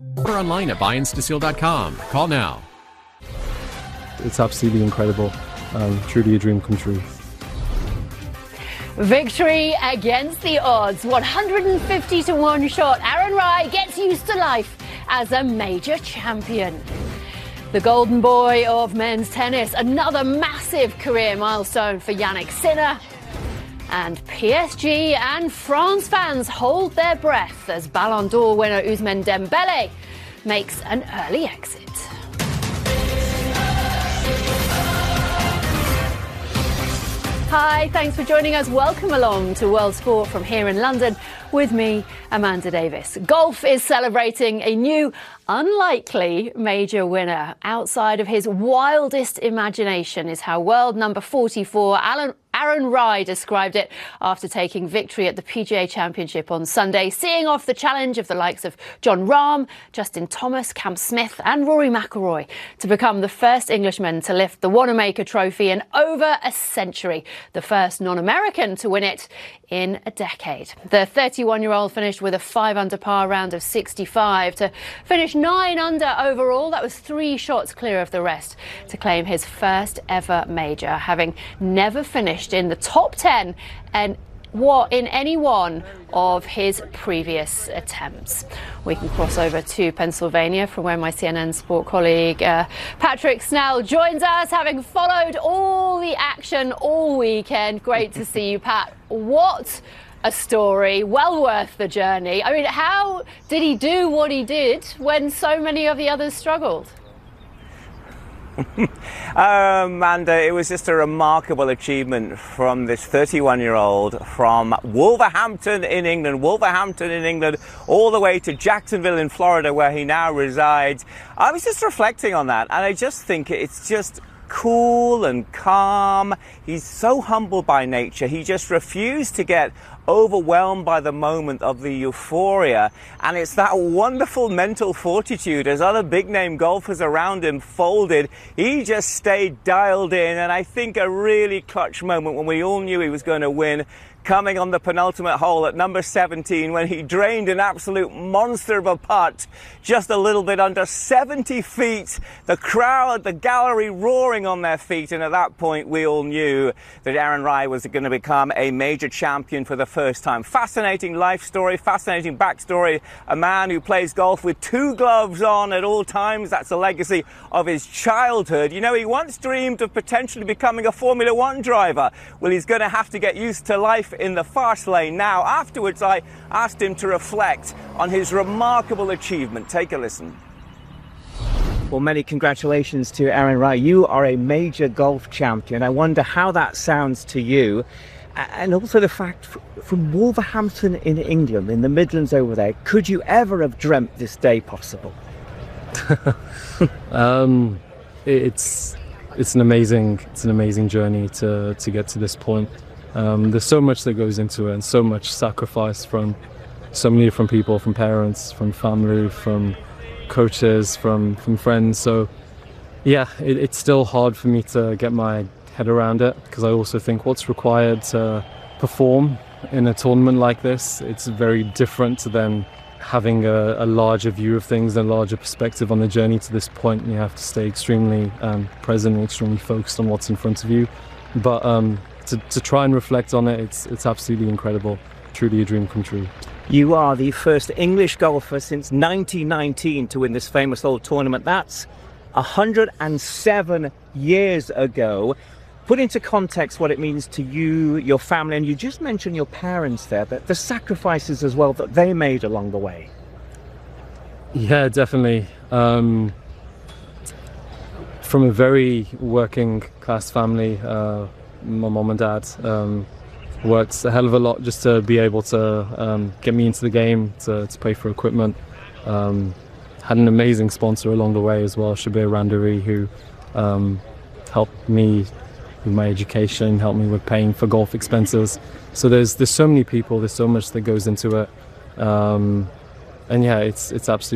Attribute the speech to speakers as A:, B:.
A: Order online at buyinstacil.com. Call now.
B: It's absolutely incredible. Truly a dream come true.
C: Victory against the odds. 150 to 1 shot. Aaron Rai gets used to life as a major champion. The golden boy of men's tennis. Another massive career milestone for Jannik Sinner. And PSG and France fans hold their breath as Ballon d'Or winner Ousmane Dembélé makes an early exit. Hi, thanks for joining us. Welcome along to World Sport from here in London with me, Amanda Davis. Golf is celebrating a new, unlikely major winner. Outside of his wildest imagination is how world number 44, Aaron Rai described it after taking victory at the PGA Championship on Sunday, seeing off the challenge of the likes of Jon Rahm, Justin Thomas, Cam Smith and Rory McIlroy to become the first Englishman to lift the Wanamaker Trophy in over a century, the first non-American to win it in a decade. The 31-year-old finished with a 5-under par round of 65 to finish 9 under overall. That was 3 shots clear of the rest to claim his first ever major, having never finished in the top 10 and in any one of his previous attempts. We can cross over to Pennsylvania from where my CNN Sport colleague Patrick Snell joins us, having followed all the action all weekend. Great to see you, Pat. What a story, well worth the journey. I mean, how did he do what he did when so many of the others struggled?
D: Amanda, it was just a remarkable achievement from this 31-year-old from Wolverhampton in England, all the way to Jacksonville in Florida, where he now resides. I was just reflecting on that, and I just think it's just cool and calm. He's so humble by nature. He just refused to get overwhelmed by the moment of the euphoria, and it's that wonderful mental fortitude as other big name golfers around him folded. He just stayed dialed in, and I think a really clutch moment when we all knew he was going to win, coming on the penultimate hole at number 17 when he drained an absolute monster of a putt just a little bit under 70 feet. The crowd, the gallery roaring on their feet, and at that point we all knew that Aaron Rai was going to become a major champion for the first time. Fascinating life story, fascinating backstory. A man who plays golf with 2 gloves on at all times. That's a legacy of his childhood. You know, he once dreamed of potentially becoming a Formula One driver. Well, he's going to have to get used to life in the fast lane now. Afterwards, I asked him to reflect on his remarkable achievement. Take a listen.
E: Well, many congratulations to Aaron Rai. You are a major golf champion. I wonder how that sounds to you. And also the fact, from Wolverhampton in England, in the Midlands over there, could you ever have dreamt this day possible?
B: It's an amazing journey to get to this point. There's so much that goes into it, and so much sacrifice from so many different people, from parents, from family, from coaches, from friends. So yeah, it's still hard for me to get my head around it, because I also think what's required to perform in a tournament like this, it's very different than having a larger view of things, a larger perspective on the journey to this point. You have to stay extremely present and extremely focused on what's in front of you. But to try and reflect on it, it's absolutely incredible. Truly a dream come true.
E: You are the first English golfer since 1919 to win this famous old tournament. That's 107 years ago. Put into context what it means to you, your family, and you just mentioned your parents there, but the sacrifices as well that they made along the way.
B: Yeah, definitely. From a very working class family, my mom and dad worked a hell of a lot just to be able to get me into the game, to pay for equipment. Had an amazing sponsor along the way as well, Shabir Randari, who helped me with my education, helped me with paying for golf expenses. So there's so many people, there's so much that goes into it. And yeah, it's absolutely